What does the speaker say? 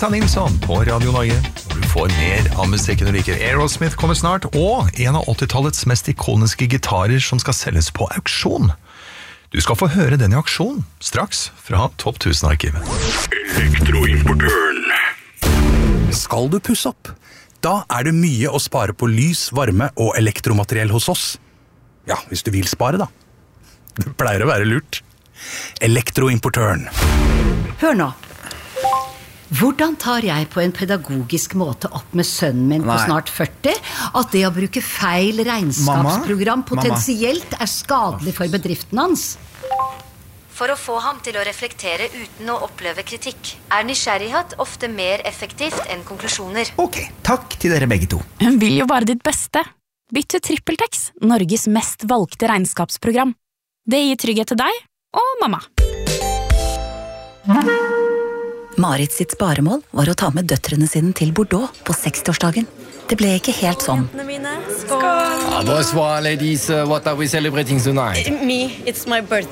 Lisa Nilsson på Radio Norge, hvor du får mer av musikken du liker. Aerosmith kommer snart, og en av 80-tallets mest ikoniske gitarer som skal selges på auksjon. Du skal få høre den i auksjon, straks fra Topp 1000-arkivet. Elektroimportøren. Skal du pusse opp? Da er det mye å spare på lys, varme og elektromateriell hos oss. Ja, hvis du vil spare da. Det pleier å være lurt. Elektroimportøren. Hør nå. Hvordan tar jeg på en pedagogisk måte opp med sønnen min på snart 40 at det å bruke feil regnskapsprogram potensielt er skadelig for bedriften hans? For å få ham til å reflektere uten å oppleve kritikk, er nysgjerrighet ofte mer effektivt enn konklusjoner. Ok, takk til dere begge to. Hun vil jo bare ditt beste. Bytt til TrippelTex, Norges mest valgte regnskapsprogram. Det gir trygghet til deg og mamma. Marit sitt sparemål var å ta med døtrene sine til Bordeaux på 60-årsdagen. Det ble ikke helt sånn. Bonsoir ladies, what are we celebrating tonight? Me, it's my birthday.